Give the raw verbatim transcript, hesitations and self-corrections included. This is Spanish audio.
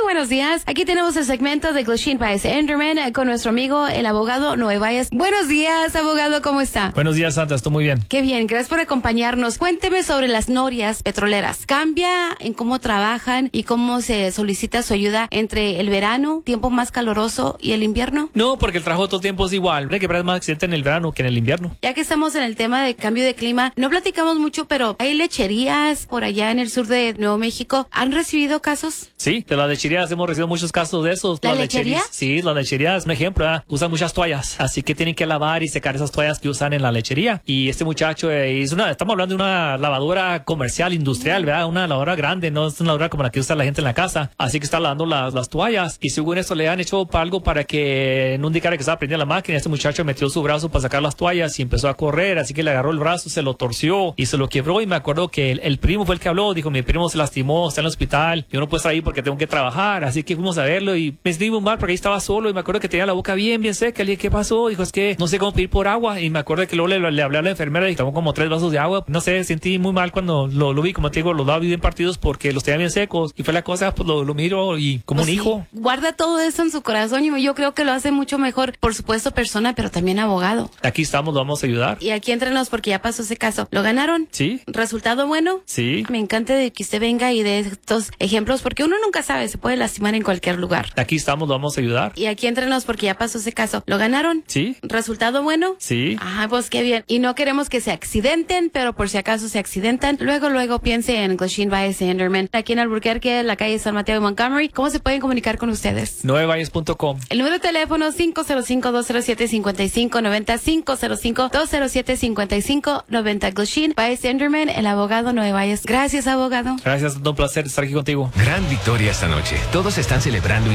buenos días. Aquí tenemos el segmento de Glasheen Baez Enderman eh, con nuestro amigo, el abogado Noé Baez. Buenos días, abogado, ¿cómo está? Buenos días, Santa, estoy muy bien. Qué bien, gracias por acompañarnos. Cuénteme sobre las norias petroleras. ¿Cambia en cómo trabajan y cómo se solicita su ayuda entre el verano, tiempo más caluroso, y el invierno? No, porque el trabajo todo el tiempo es igual. Hay que haber más accidentes en el verano que en el invierno. Ya que estamos en el tema de cambio de clima, no platicamos mucho, pero hay lecherías por allá en el sur de Nuevo México. ¿Han recibido casos? Sí, de las lecherías hemos recibido muchos casos de esos. ¿La las lechería? lecherías, sí, las lecherías, un ejemplo, ¿eh? Usan muchas toallas, así que tienen que lavar y secar esas toallas que usan en la lechería. Y este muchacho eh, es una, estamos hablando de una lavadora comercial, industrial, ¿verdad? Una lavadora grande, no es una lavadora como la que usa la gente en la casa. Así que está lavando las, las toallas y según esto le han hecho algo para que no indicara que estaba prendiendo la máquina. Este muchacho metió su brazo para sacar las toallas y empezó a correr, así que le agarró el brazo, se lo torció y se lo quebró. Y me acuerdo que el, el primo fue el que habló, dijo, mi primo se lastimó, está en el hospital, yo no puedo estar ahí porque tengo que trabajar. Así que fuimos a verlo y me sentí muy mal porque ahí estaba solo y me acuerdo que tenía la boca bien, bien seca. Le dije, ¿qué pasó? Dijo, es que no sé cómo pedir por agua. Y me acuerdo que luego le, le hablé a la enfermera y tomó como tres vasos de agua. No sé, sentí muy mal cuando lo, lo vi, como te digo, los labios bien partidos porque los tenía bien secos. Y fue la cosa, pues lo, lo miro y como Pues un sí, hijo. guarda todo eso en su corazón y yo creo que lo hace mucho mejor, por supuesto, persona, pero también abogado. Aquí estamos, lo vamos a ayudar. Y aquí entrenos porque ya pasó ese caso. ¿Lo ganaron? Sí. ¿Resultado bueno? Sí. Me encanta de que usted venga y dé estos ejemplos porque uno nunca sabe, se puede lastimar en cualquier lugar. Aquí estamos, lo vamos a ayudar. Y aquí entrenos porque ya pasó ese caso. ¿Lo ganaron? Sí. ¿Resultado bueno? Sí. Ah, pues qué bien. Y no queremos que se accidenten, pero por si acaso se accidentan, luego, luego piense en Glasheen Baez Enderman. Aquí en Albuquerque, la calle San Mateo de Montgomery. ¿Cómo se pueden comunicar con ustedes? nueve valles punto com. El número de teléfono cinco cero cinco, dos cero siete, cinco cinco nueve cero, cinco cero cinco, dos cero siete, cinco cinco nueve cero. Glasheen Baez Enderman, el abogado Noé Baez. Gracias, abogado. Gracias, un placer estar aquí contigo. Gran victoria esta noche. Todos están celebrando